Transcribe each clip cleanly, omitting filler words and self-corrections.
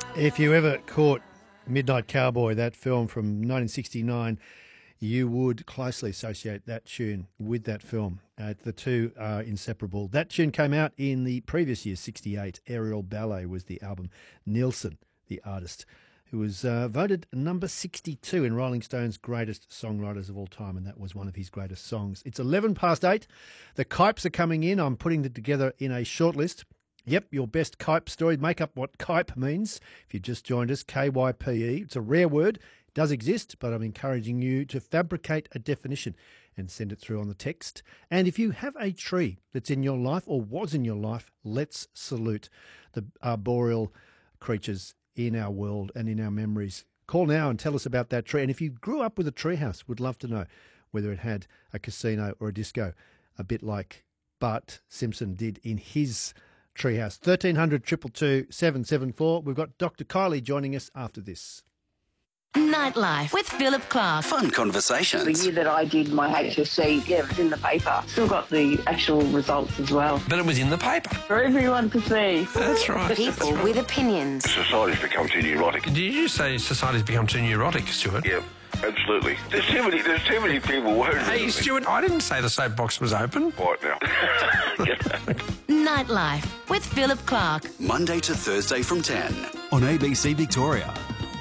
If you ever caught Midnight Cowboy, that film from 1969, you would closely associate that tune with that film. The two are inseparable. That tune came out in the previous year, 68. Aerial Ballet was the album. Nielsen, the artist, who was voted number 62 in Rolling Stone's greatest songwriters of all time, and that was one of his greatest songs. It's 11 past 8. The Kypes are coming in. I'm putting them together in a shortlist. Yep, your best Kype story. Make up what Kype means. If you just joined us, K-Y-P-E. It's a rare word. It does exist, but I'm encouraging you to fabricate a definition and send it through on the text. And if you have a tree that's in your life or was in your life, let's salute the arboreal creatures in our world and in our memories. Call now and tell us about that tree. And if you grew up with a treehouse, we'd love to know whether it had a casino or a disco, a bit like Bart Simpson did in his treehouse. 1300 222 774. We've got Dr. Kylie joining us after this. Nightlife with Philip Clark. Fun conversations. The year that I did my HSC, it was in the paper. Still got the actual results as well. But it was in the paper. For everyone to see. That's right. People with opinions. Society's become too neurotic. Did you say society's become too neurotic, Stuart? Yeah, absolutely. There's too many people worried. Hey, Stuart, I didn't say the soapbox was open. Right now. Nightlife with Philip Clark. Monday to Thursday from 10. On ABC Victoria.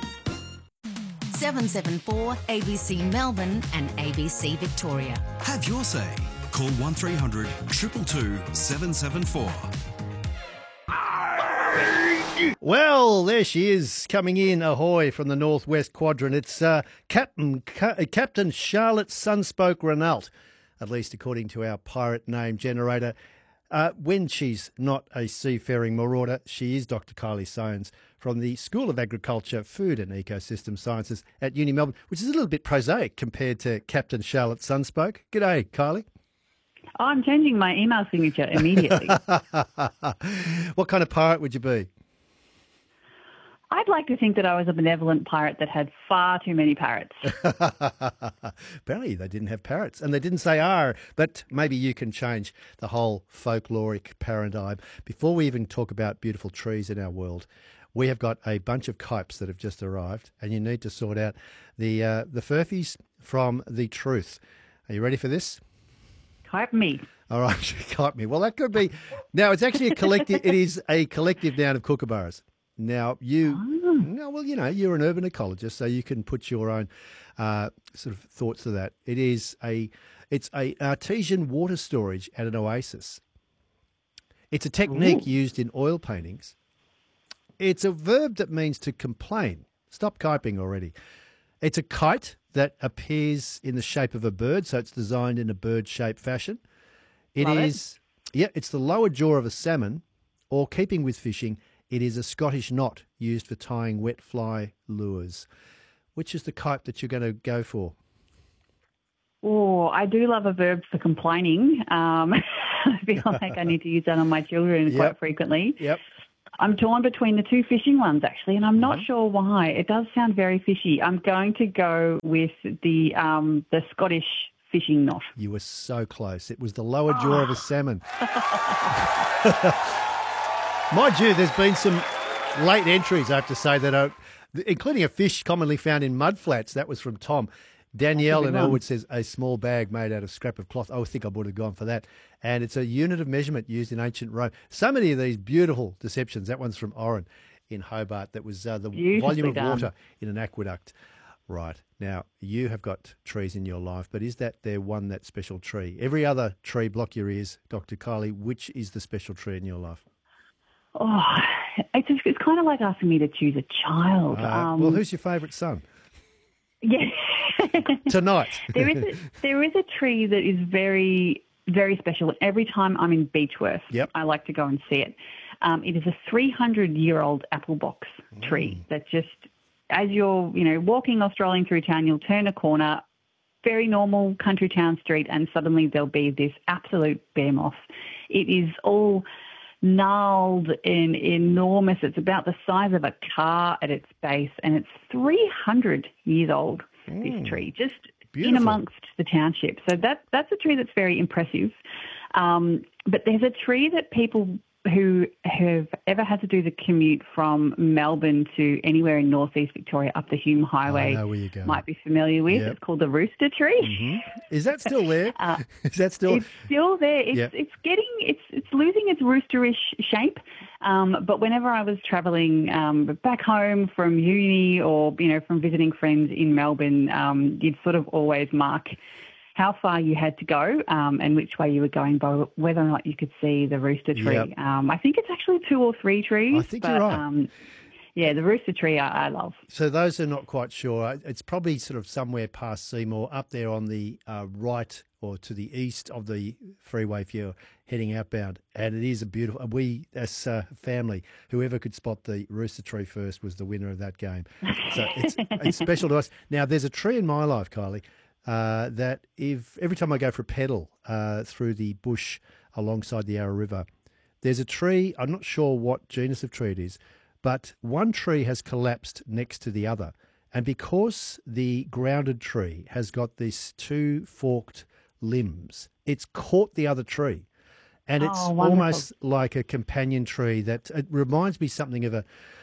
774 ABC Melbourne and ABC Victoria. Have your say. Call 1300 222 774. Well, there she is, coming in, ahoy, from the northwest quadrant. It's Captain Charlotte Sunspoke Renault, at least according to our pirate name generator. When she's not a seafaring marauder, she is Dr. Kylie Soanes from the School of Agriculture, Food and Ecosystem Sciences at Uni Melbourne, which is a little bit prosaic compared to Captain Charlotte Sunspoke. G'day, Kylie. Oh, I'm changing my email signature immediately. What kind of pirate would you be? I'd like to think that I was a benevolent pirate that had far too many parrots. Apparently they didn't have parrots, and they didn't say "R," but maybe you can change the whole folkloric paradigm. Before we even talk about beautiful trees in our world, we have got a bunch of Kypes that have just arrived, and you need to sort out the furfies from the truth. Are you ready for this? Kype me. All right, Kype me. Well, that could be. Now, it's actually a collective. It is a collective noun of kookaburras. Now, you're an urban ecologist, so you can put your own sort of thoughts to that. It's a artesian water storage at an oasis. It's a technique used in oil paintings. It's a verb that means to complain. Stop kyping already. It's a kite that appears in the shape of a bird, so it's designed in a bird-shaped fashion. It's the lower jaw of a salmon, or keeping with fishing, it is a Scottish knot used for tying wet fly lures. Which is the kype that you're going to go for? Oh, I do love a verb for complaining. I feel like I need to use that on my children quite frequently. Yep. I'm torn between the two fishing ones, actually, and I'm not sure why. It does sound very fishy. I'm going to go with the Scottish fishing knot. You were so close. It was the lower jaw of a salmon. Mind you, there's been some late entries, I have to say, that are, including a fish commonly found in mudflats. That was from Tom. Danielle in Elwood says a small bag made out of scrap of cloth. I think I would have gone for that. And it's a unit of measurement used in ancient Rome. So many of these beautiful deceptions. That one's from Oran in Hobart. That was the volume of water in an aqueduct. Right. Now, you have got trees in your life, but is that that special tree? Every other tree, block your ears, Dr. Kylie. Which is the special tree in your life? Oh, it's kind of like asking me to choose a child. Well, who's your favourite son? Yeah. Tonight. There is a tree that is very, very special. Every time I'm in Beechworth, I like to go and see it. It is a 300-year-old apple box tree that just, as you're, walking or strolling through town, you'll turn a corner, very normal country town street, and suddenly there'll be this absolute bear moss. It is all gnarled and enormous. It's about the size of a car at its base, and it's 300 years old, this tree, just in amongst the township. So that's a tree that's very impressive. But there's a tree that people who have ever had to do the commute from Melbourne to anywhere in northeast Victoria up the Hume Highway I know where you're going. might be familiar with. Yep. It's called the Rooster Tree. Mm-hmm. Is that still there? Is that still? It's still there. It's losing its roosterish shape. But whenever I was travelling back home from uni or from visiting friends in Melbourne, you'd sort of always mark how far you had to go and which way you were going, by whether or not you could see the rooster tree. Yep. I think it's actually 2 or 3 trees. I think you're right. Yeah, the rooster tree I love. So those who are not quite sure, it's probably sort of somewhere past Seymour, up there on the right or to the east of the freeway if you're heading outbound. And it is a beautiful, we as a family, whoever could spot the rooster tree first was the winner of that game. So it's special to us. Now, there's a tree in my life, Kylie, that every time I go for a pedal through the bush alongside the Yarra River, there's a tree, I'm not sure what genus of tree it is, but one tree has collapsed next to the other. And because the grounded tree has got these 2 forked limbs, it's caught the other tree. And it's almost like a companion tree that it reminds me something of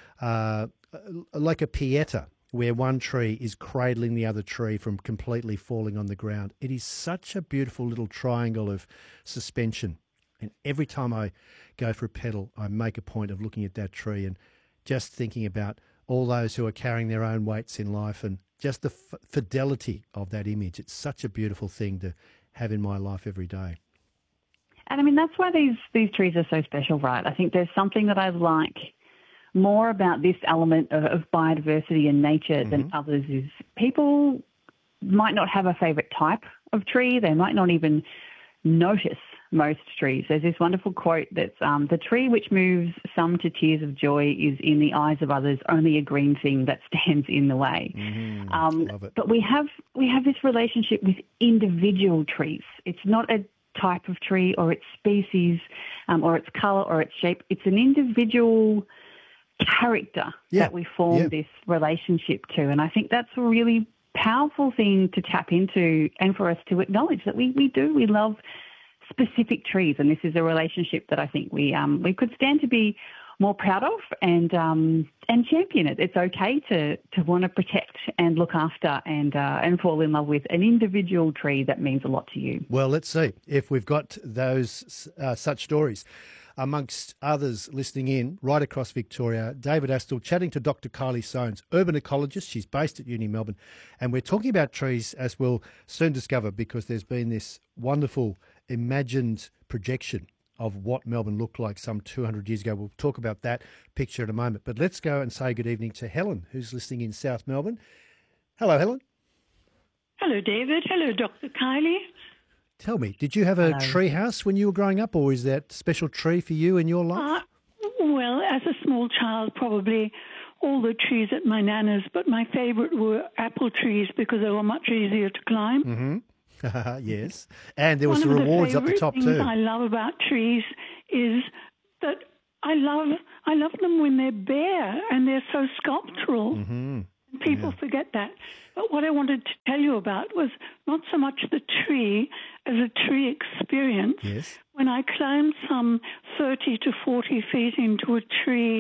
like a pieta, where one tree is cradling the other tree from completely falling on the ground. It is such a beautiful little triangle of suspension. And every time I go for a pedal, I make a point of looking at that tree and just thinking about all those who are carrying their own weights in life and just the fidelity of that image. It's such a beautiful thing to have in my life every day. And I mean, that's why these trees are so special, right? I think there's something that I like more about this element of biodiversity and nature than others is people might not have a favourite type of tree. They might not even notice most trees. There's this wonderful quote that's the tree which moves some to tears of joy is in the eyes of others only a green thing that stands in the way. Love it. But we have this relationship with individual trees. It's not a type of tree or its species or its colour or its shape. It's an individual character that we form this relationship to. And I think that's a really powerful thing to tap into and for us to acknowledge that we love specific trees, and this is a relationship that I think we could stand to be more proud of and champion it. It's okay to want to protect and look after and fall in love with an individual tree that means a lot to you. Well, let's see if we've got those such stories. Amongst others listening in right across Victoria, David Astle chatting to Dr. Kylie Soanes, urban ecologist. She's based at Uni Melbourne. And we're talking about trees, as we'll soon discover, because there's been this wonderful imagined projection of what Melbourne looked like some 200 years ago. We'll talk about that picture in a moment. But let's go and say good evening to Helen, who's listening in South Melbourne. Hello, Helen. Hello, David. Hello, Dr. Kylie. Tell me, did you have a tree house when you were growing up, or is that special tree for you in your life? Well, as a small child, probably all the trees at my nana's, but my favourite were apple trees because they were much easier to climb. Yes, and there was the rewards up the top too. One of the things I love about trees is that I love them when they're bare and they're so sculptural. People forget that. But what I wanted to tell you about was not so much the tree as a tree experience. Yes. When I climbed some 30 to 40 feet into a tree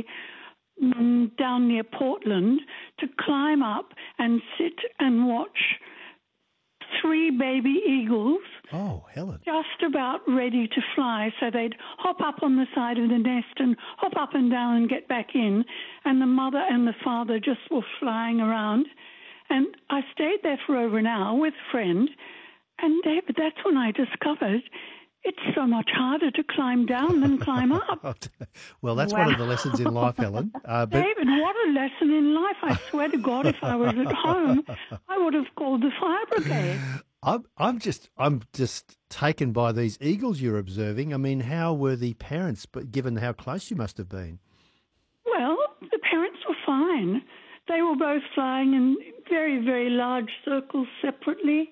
down near Portland to climb up and sit and watch 3 baby eagles. Oh, Helen. Just about ready to fly. So they'd hop up on the side of the nest and hop up and down and get back in. And the mother and the father just were flying around. And I stayed there for over an hour with a friend. And David, that's when I discovered it's so much harder to climb down than climb up. Well, that's one of the lessons in life, Helen. David, what a lesson in life. I swear to God, if I was at home, I would have called the fire brigade. I'm just taken by these eagles you're observing. I mean, how were the parents, but given how close you must have been? Well, the parents were fine. They were both flying in very, very large circles separately.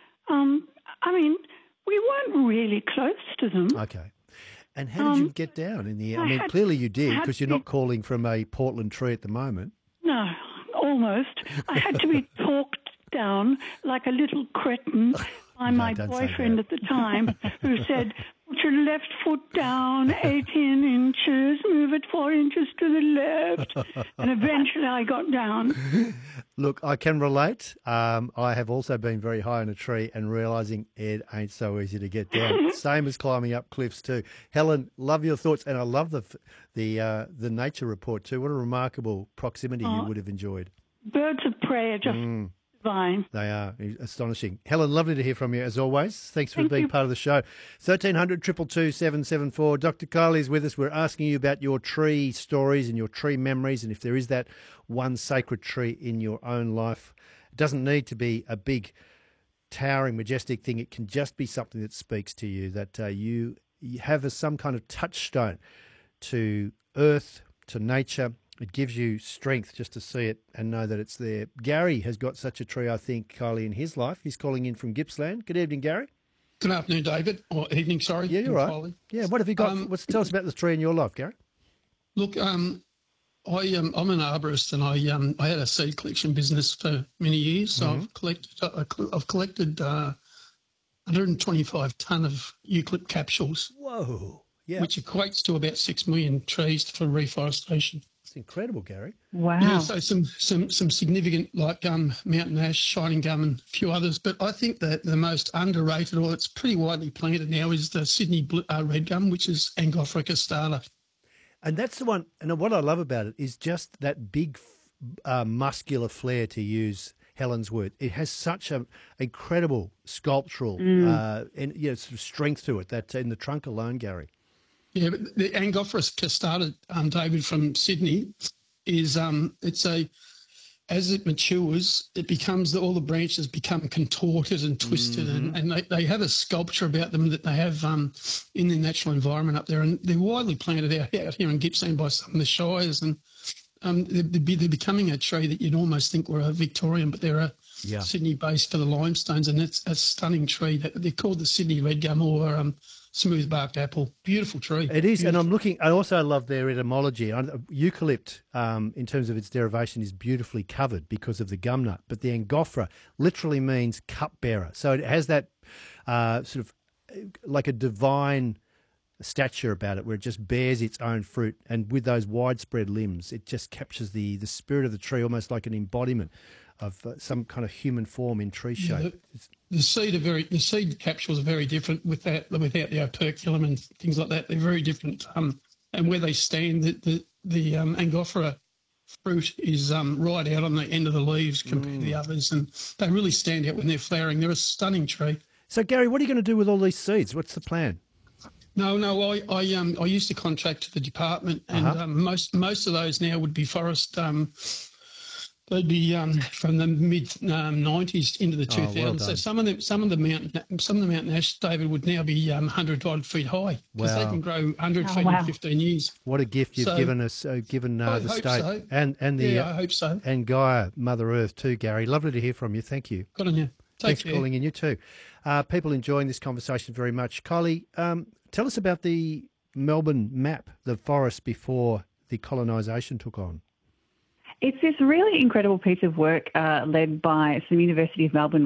I mean, we weren't really close to them. Okay. And how did you get down in the air? I mean, clearly you did, because you're not calling from a Portland tree at the moment. No, almost. I had to be talked down like a little cretin by my boyfriend at the time, who said, put your left foot down 18 inches, move it 4 inches to the left, and eventually I got down. Look, I can relate. I have also been very high in a tree and realising it ain't so easy to get down. Same as climbing up cliffs too. Helen, love your thoughts, and I love the nature report too. What a remarkable proximity you would have enjoyed. Birds of prey are just divine. They are astonishing. Helen, lovely to hear from you as always. Thanks for being part of the show. 1300 222 774. Dr. Kylie is with us. We're asking you about your tree stories and your tree memories, and if there is that one sacred tree in your own life. It doesn't need to be a big, towering, majestic thing. It can just be something that speaks to you, that you have as some kind of touchstone to earth, to nature. It gives you strength just to see it and know that it's there. Gary has got such a tree, I think, Kylie, in his life. He's calling in from Gippsland. Good evening, Gary. Good afternoon, David. Or evening, sorry. Yeah, you're right. Kylie. Yeah, what have you got? Tell us about the tree in your life, Gary. Look, I'm an arborist, and I had a seed collection business for many years. So I've collected 125 tonne of eucalypt capsules. Whoa! Yeah, which equates to about 6 million trees for reforestation. It's incredible, Gary. Wow. Yeah, so some significant like mountain ash, shining gum, and a few others. But I think that the most underrated, or it's pretty widely planted now, is the Sydney red gum, which is Angophora costata. And that's the one. And what I love about it is just that big muscular flair, to use Helen's word. It has such an incredible sculptural and sort of strength to it that in the trunk alone, Gary. Yeah, but the Angophora costata, David, from Sydney, is as it matures, it becomes all the branches become contorted and twisted, and they have a sculpture about them that they have in their natural environment up there, and they're widely planted out here in Gippsland by some of the shires, and they're becoming a tree that you'd almost think were a Victorian, but they're a Sydney-based for the limestones, and it's a stunning tree. They're called the Sydney red gum or smooth-barked apple. Beautiful tree. It is, beautiful. And I'm looking. I also love their etymology. Eucalypt, in terms of its derivation, is beautifully covered because of the gum nut, but the Angophora literally means cupbearer. So it has that sort of like a divine stature about it, where it just bears its own fruit, and with those widespread limbs, it just captures the spirit of the tree, almost like an embodiment of some kind of human form in tree shape. The seed capsules are very different without the operculum and things like that. They're very different, and where they stand, the Angophora fruit is right out on the end of the leaves compared to the others, and they really stand out when they're flowering. They're a stunning tree. So, Gary, what are you going to do with all these seeds? What's the plan? No, I used to contract to the department, and most of those now would be forest. They'd be from the mid 90s into the 2000s. Well, so some of the mountain ash, David, would now be 100 odd feet high because they can grow 100 feet in 15 years. What a gift you've given us, given the state so. and the I hope so. And Gaia, Mother Earth too, Gary. Lovely to hear from you. Thank you. Good on you. Thanks for calling in. You too. People enjoying this conversation very much. Kylie, tell us about the Melbourne map, the forest before the colonisation took on. It's this really incredible piece of work led by some University of Melbourne